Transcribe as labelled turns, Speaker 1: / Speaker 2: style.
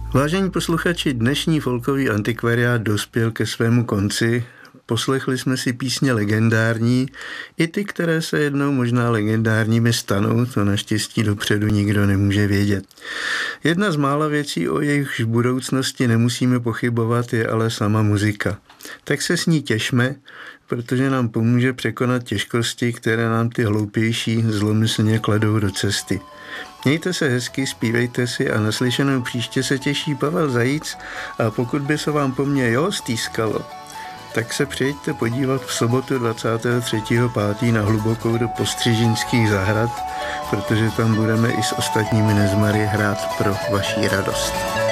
Speaker 1: Vážení posluchači, dnešní folkový antikvariát dospěl ke svému konci. Poslechli jsme si písně legendární, i ty, které se jednou možná legendárními stanou, to naštěstí dopředu nikdo nemůže vědět. Jedna z mála věcí, o jejichž budoucnosti nemusíme pochybovat, je ale sama muzika. Tak se s ní těšme, protože nám pomůže překonat těžkosti, které nám ty hloupější zlomyslně kladou do cesty. Mějte se hezky, zpívejte si a naslyšenou příště se těší Pavel Zajíc a pokud by se vám po mně stýskalo, tak se přijďte podívat v sobotu 23.5. na Hlubokou do Postřižínských zahrad, protože tam budeme i s ostatními nezmary hrát pro vaši radost.